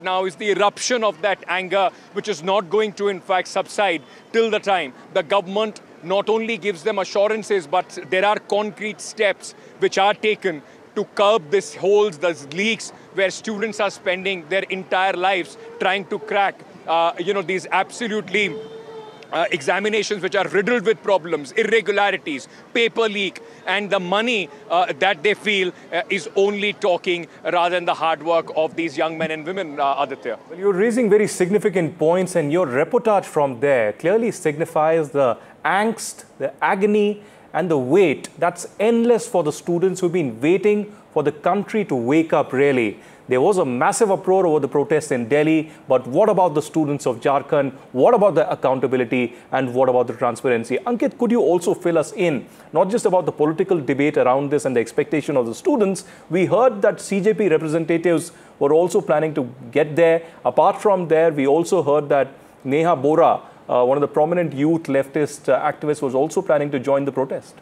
now is the eruption of that anger, which is not going to, in fact, subside till the time the government not only gives them assurances, but there are concrete steps which are taken to curb these holes, these leaks, where students are spending their entire lives trying to crack, these absolutely examinations which are riddled with problems, irregularities, paper leak, and the money that they feel is only talking rather than the hard work of these young men and women, Aditya. Well, you're raising very significant points, and your reportage from there clearly signifies the angst, the agony, and the wait that's endless for the students who've been waiting for the country to wake up, really. There was a massive uproar over the protests in Delhi, but what about the students of Jharkhand? What about the accountability, and what about the transparency? Ankit, could you also fill us in, not just about the political debate around this and the expectation of the students? We heard that CJP representatives were also planning to get there. Apart from there, we also heard that Neha Bora, one of the prominent youth leftist activists, was also planning to join the protest.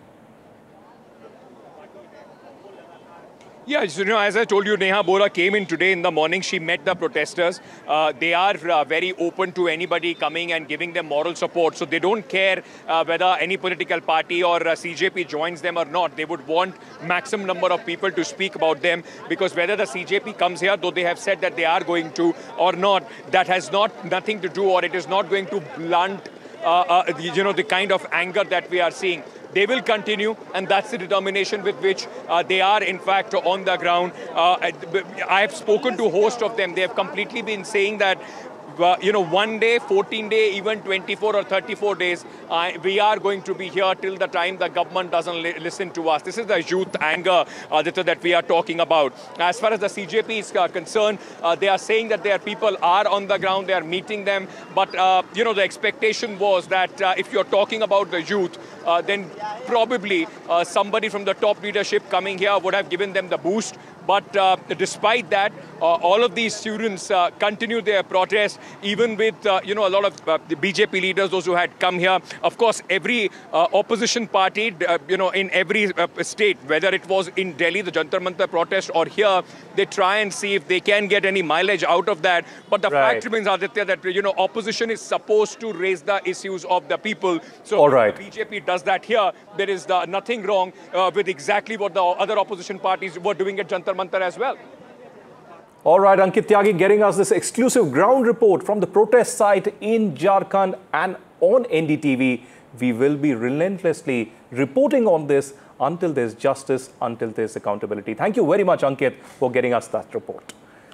Yeah, as I told you, Neha Bora came in today in the morning. She met the protesters. They are very open to anybody coming and giving them moral support. So they don't care whether any political party or CJP joins them or not. They would want maximum number of people to speak about them, because whether the CJP comes here, though they have said that they are going to or not, that has nothing to do, or it is not going to blunt the kind of anger that we are seeing. They will continue, and that's the determination with which they are, in fact, on the ground. I have spoken to a host of them. They have completely been saying that, 1 day, 14 day, even 24 or 34 days, we are going to be here till the time the government doesn't listen to us. This is the youth anger, that we are talking about. As far as the CJP is concerned, they are saying that their people are on the ground, they are meeting them. But, the expectation was that if you're talking about the youth, then probably somebody from the top leadership coming here would have given them the boost. But despite that, all of these students continue their protest, even with, a lot of the BJP leaders, those who had come here. Of course, every opposition party, in every state, whether it was in Delhi, the Jantar Mantar protest, or here, they try and see if they can get any mileage out of that. But the fact remains, Aditya, that, opposition is supposed to raise the issues of the people. So if the BJP does that here, there is nothing wrong with exactly what the other opposition parties were doing at Jantar Mantar as well. All right, Ankit Tyagi getting us this exclusive ground report from the protest site in Jharkhand, and on NDTV. We will be relentlessly reporting on this until there's justice, until there's accountability. Thank you very much, Ankit, for getting us that report.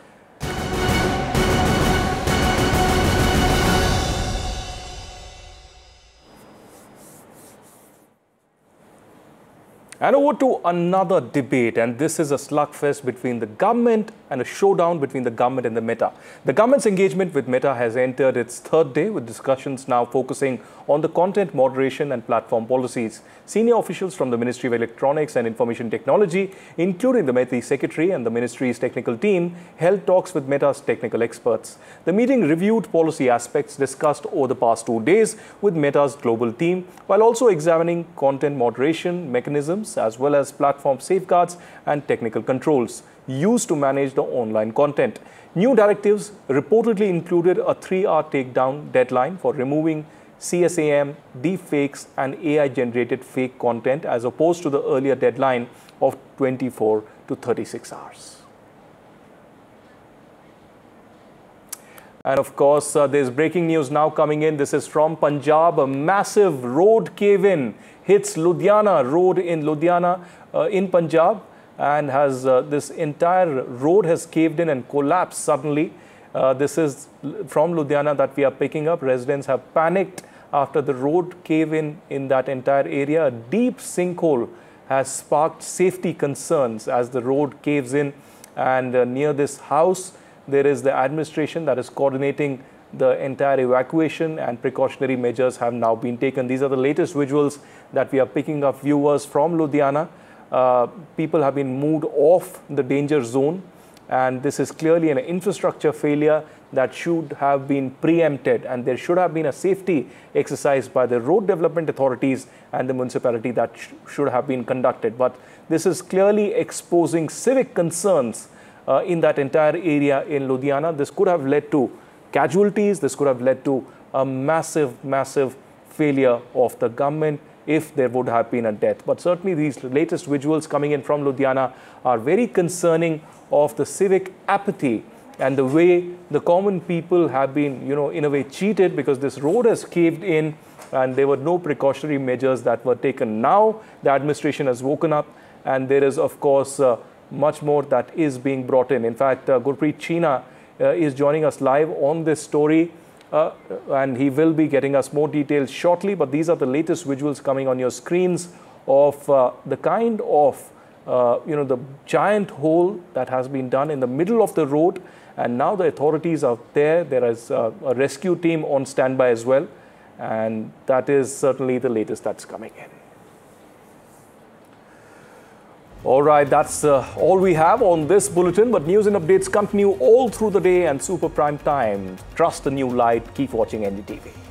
And over to another debate, and this is a slugfest between the government and a showdown between the government and the Meta. The government's engagement with Meta has entered its third day, with discussions now focusing on the content moderation and platform policies. Senior officials from the Ministry of Electronics and Information Technology, including the METI Secretary and the Ministry's technical team, held talks with Meta's technical experts. The meeting reviewed policy aspects discussed over the past 2 days with Meta's global team, while also examining content moderation mechanisms as well as platform safeguards and technical controls used to manage the online content. New directives reportedly included a 3-hour takedown deadline for removing CSAM, deepfakes and AI-generated fake content, as opposed to the earlier deadline of 24 to 36 hours. And of course, there's breaking news now coming in. This is from Punjab. A massive road cave-in hits Ludhiana road in Ludhiana in Punjab, and has this entire road has caved in and collapsed suddenly. This is from Ludhiana that we are picking up. Residents have panicked after the road cave-in that entire area. A deep sinkhole has sparked safety concerns as the road caves in, and near this house there is the administration that is coordinating the entire evacuation, and precautionary measures have now been taken. These are the latest visuals that we are picking up, viewers, from Ludhiana. People have been moved off the danger zone, and this is clearly an infrastructure failure that should have been preempted, and there should have been a safety exercise by the road development authorities and the municipality that should have been conducted. But this is clearly exposing civic concerns in that entire area in Ludhiana. This could have led to casualties. This could have led to a massive, massive failure of the government if there would have been a death. But certainly these latest visuals coming in from Ludhiana are very concerning of the civic apathy and the way the common people have been, in a way cheated, because this road has caved in and there were no precautionary measures that were taken. Now the administration has woken up and there is, of course, much more that is being brought in. In fact, Gurpreet Cheena is joining us live on this story. And he will be getting us more details shortly, but these are the latest visuals coming on your screens of the kind of, the giant hole that has been done in the middle of the road. And now the authorities are there. There is a rescue team on standby as well. And that is certainly the latest that's coming in. All right, that's all we have on this bulletin, but news and updates continue all through the day and Super Prime Time. Trust the new light. Keep watching NDTV.